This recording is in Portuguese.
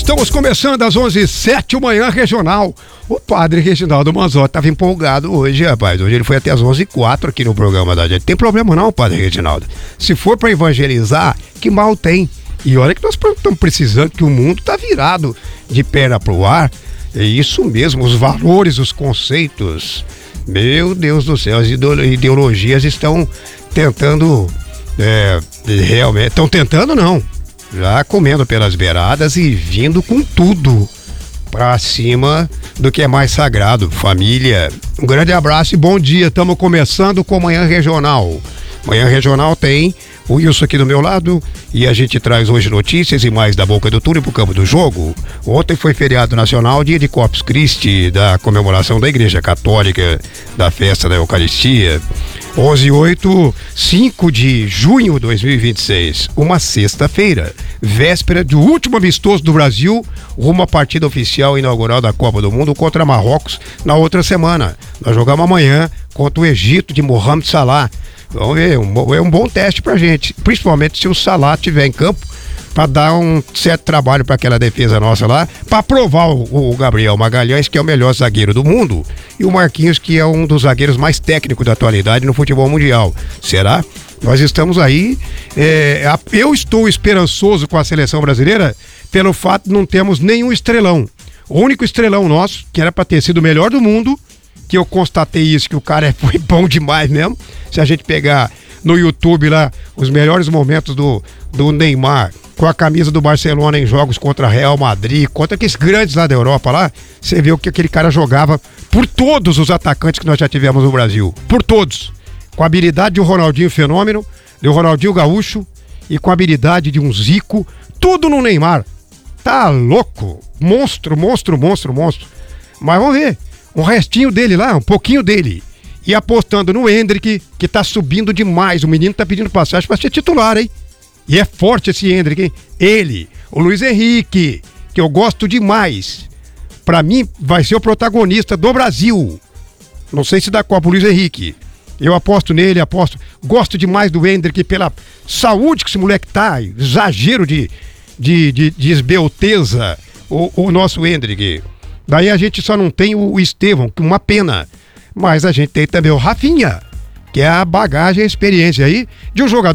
Estamos começando às 11h07, Manhã Regional. O padre Reginaldo Manzotti estava empolgado hoje, rapaz. Hoje ele foi até às 11h04 aqui no programa da gente. Tem problema não, padre Reginaldo. Se for para evangelizar, que mal tem. E olha que nós estamos precisando, que o mundo está virado de perna pro ar. É isso mesmo, os valores, os conceitos. Meu Deus do céu, as ideologias estão tentando, realmente, estão tentando não. Já comendo pelas beiradas e vindo com tudo pra cima do que é mais sagrado. Família, um grande abraço e bom dia. Estamos começando com Manhã Regional. Manhã Regional tem o Wilson aqui do meu lado e a gente traz hoje notícias e mais da boca do túnel pro campo do jogo. Ontem foi feriado nacional, dia de Corpus Christi, da comemoração da Igreja Católica, da festa da Eucaristia. 11/8, 5 de junho de 2026, uma sexta-feira, véspera do último amistoso do Brasil, rumo à partida oficial inaugural da Copa do Mundo contra Marrocos na outra semana. Nós jogamos amanhã contra o Egito de Mohamed Salah. Vamos ver, é um bom teste pra gente, principalmente se o Salah estiver em campo, para dar um certo trabalho para aquela defesa nossa lá, para provar o Gabriel Magalhães, que é o melhor zagueiro do mundo, e o Marquinhos, que é um dos zagueiros mais técnicos da atualidade no futebol mundial. Será? Nós estamos aí, eu estou esperançoso com a seleção brasileira pelo fato de não termos nenhum estrelão. O único estrelão nosso, que era para ter sido o melhor do mundo, que eu constatei isso, que o cara foi bom demais mesmo. Se a gente pegar no YouTube lá os melhores momentos do Neymar com a camisa do Barcelona em jogos contra Real Madrid, contra aqueles grandes lá da Europa lá, você vê o que aquele cara jogava por todos os atacantes que nós já tivemos no Brasil, por todos, com a habilidade de um Ronaldinho Fenômeno, de um Ronaldinho Gaúcho e com a habilidade de um Zico, tudo no Neymar. Tá louco, monstro. Mas vamos ver, um restinho dele lá, um pouquinho dele. E apostando no Endrick, que tá subindo demais. O menino tá pedindo passagem pra ser titular, hein? E é forte esse Endrick, hein? Ele, o Luiz Henrique, que eu gosto demais. Pra mim, vai ser o protagonista do Brasil. Não sei se da Copa, o Luiz Henrique. Eu aposto nele, gosto demais do Endrick pela saúde que esse moleque tá. Exagero de esbelteza, o nosso Endrick. Daí a gente só não tem o Estevão, que uma pena. Mas a gente tem também o Rafinha, que é a bagagem, a experiência aí de um jogador